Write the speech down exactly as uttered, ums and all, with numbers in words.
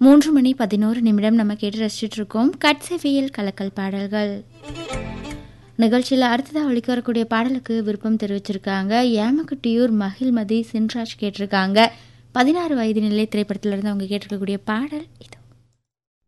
மூன்று மணி பதினோரு நிமிடம் நம்ம கேட்டு ரசிச்சுட்டு இருக்கோம் கட்செவியல் கலக்கல் பாடல்கள் நிகழ்ச்சியில் அடுத்ததாக ஒழிக்க வரக்கூடிய பாடலுக்கு விருப்பம் தெரிவிச்சிருக்காங்க. ஏமக்குட்டியூர் மகிழ்மதி சின்ராஜ் கேட்டிருக்காங்க. பதினாறு வயது நிலை திரைப்படத்திலிருந்து அவங்க கேட்டிருக்கக்கூடிய பாடல் இது.